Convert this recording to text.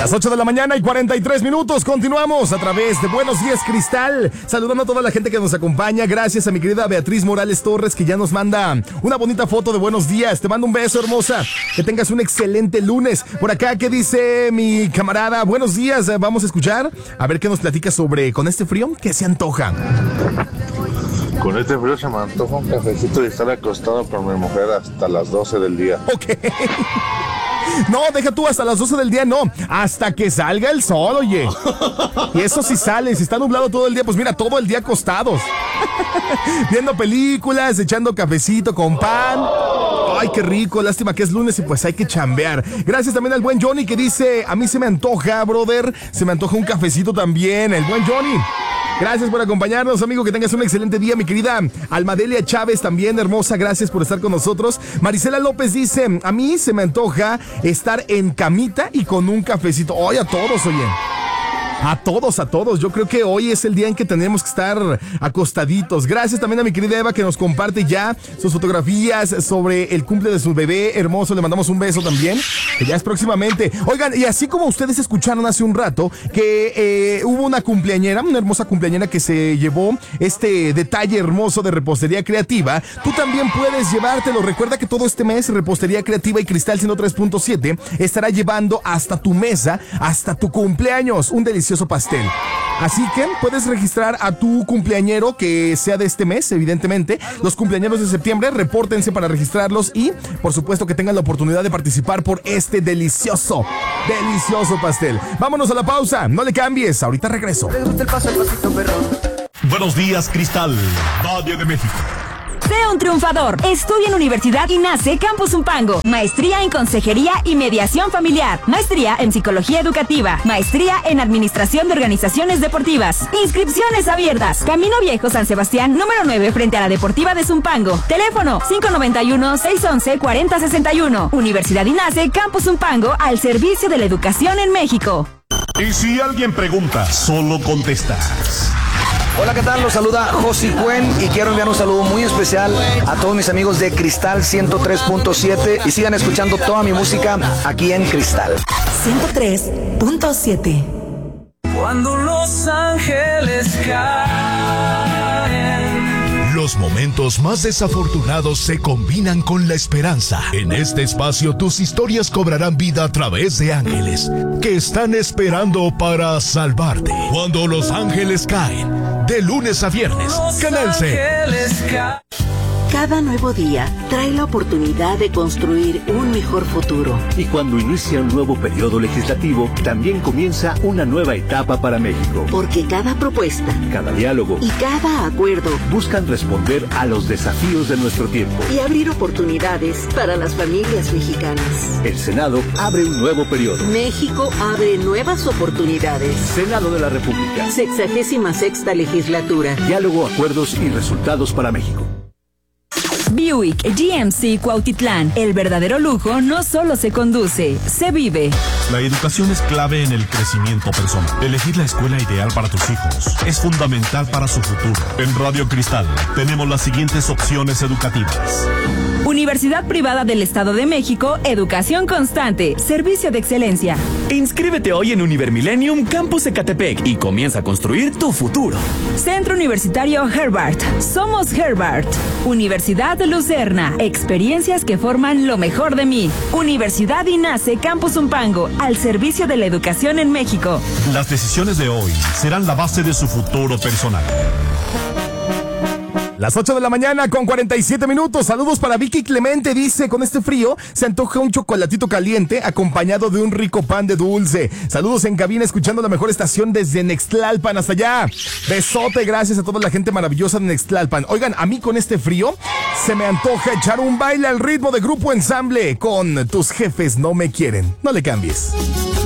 Las 8 de la mañana y 43 minutos. Continuamos a través de Buenos Días Cristal. Saludando a toda la gente que nos acompaña. Gracias a mi querida Beatriz Morales Torres, que ya nos manda una bonita foto de buenos días. Te mando un beso, hermosa. Que tengas un excelente lunes. Por acá, ¿qué dice mi camarada? Buenos días. Vamos a escuchar. A ver qué nos platica sobre con este frío. ¿Qué se antoja? Con este frío se me antoja un cafecito y estar acostado con mi mujer hasta las 12 del día. Ok. No, deja tú hasta las 12 del día, no. Hasta que salga el sol, oye. Y eso sí sale, si está nublado todo el día, pues mira, todo el día acostados. Viendo películas, echando cafecito con pan. Ay, qué rico, lástima que es lunes y pues hay que chambear. Gracias también al buen Johnny que dice, a mí se me antoja, brother, se me antoja un cafecito también. El buen Johnny. Gracias por acompañarnos, amigo, que tengas un excelente día, mi querida Almadelia Chávez, también hermosa, gracias por estar con nosotros. Marisela López dice, a mí se me antoja estar en camita y con un cafecito. Oye, a todos, oye. A todos. Yo creo que hoy es el día en que tenemos que estar acostaditos. Gracias también a mi querida Eva que nos comparte ya sus fotografías sobre el cumple de su bebé hermoso. Le mandamos un beso también, que ya es próximamente. Oigan, y así como ustedes escucharon hace un rato que hubo una cumpleañera, una hermosa cumpleañera que se llevó este detalle hermoso de Repostería Creativa, tú también puedes llevártelo. Recuerda que todo este mes Repostería Creativa y Cristal 103.7 estará llevando hasta tu mesa, hasta tu cumpleaños, un delicioso pastel. Así que puedes registrar a tu cumpleañero que sea de este mes, evidentemente. Los cumpleañeros de septiembre, repórtense para registrarlos y, por supuesto, que tengan la oportunidad de participar por este delicioso pastel. Vámonos a la pausa, no le cambies, ahorita regreso. Buenos días, Cristal, Valle de México. Sea un triunfador. Estudia en Universidad INACE Campus Zumpango. Maestría en Consejería y Mediación Familiar. Maestría en Psicología Educativa. Maestría en Administración de Organizaciones Deportivas. Inscripciones abiertas. Camino Viejo San Sebastián, número 9, frente a la Deportiva de Zumpango. Teléfono 591-611-4061. Universidad INACE Campus Zumpango, al servicio de la educación en México. Y si alguien pregunta, solo contestas. Hola, ¿qué tal? Los saluda Josi Cuen y quiero enviar un saludo muy especial a todos mis amigos de Cristal 103.7 y sigan escuchando toda mi música aquí en Cristal 103.7. Cuando los ángeles caen. Los momentos más desafortunados se combinan con la esperanza. En este espacio tus historias cobrarán vida a través de ángeles que están esperando para salvarte. Cuando los ángeles caen, de lunes a viernes, Canal C. Cada nuevo día trae la oportunidad de construir un mejor futuro. Y cuando inicia un nuevo periodo legislativo, también comienza una nueva etapa para México. Porque cada propuesta, cada diálogo y cada acuerdo buscan responder a los desafíos de nuestro tiempo y abrir oportunidades para las familias mexicanas. El Senado abre un nuevo periodo. México abre nuevas oportunidades. Senado de la República. 66ª legislatura. Diálogo, acuerdos y resultados para México. Buick GMC Cuautitlán. El verdadero lujo no solo se conduce, se vive. La educación es clave en el crecimiento personal. Elegir la escuela ideal para tus hijos es fundamental para su futuro. En Radio Cristal tenemos las siguientes opciones educativas. Universidad Privada del Estado de México, educación constante, servicio de excelencia. Inscríbete hoy en Univermillennium Campus Ecatepec y comienza a construir tu futuro. Centro Universitario Herbart. Somos Herbart. Universidad de Lucerna. Experiencias que forman lo mejor de mí. Universidad INACE Campus Zumpango, al servicio de la educación en México. Las decisiones de hoy serán la base de su futuro personal. Las 8 de la mañana con 47 minutos. Saludos para Vicky Clemente. Dice, con este frío se antoja un chocolatito caliente acompañado de un rico pan de dulce. Saludos en cabina, escuchando la mejor estación desde Nextlalpan hasta allá. Besote, gracias a toda la gente maravillosa de Nextlalpan. Oigan, a mí con este frío se me antoja echar un baile al ritmo de Grupo Ensamble con Tus Jefes No Me Quieren. No le cambies.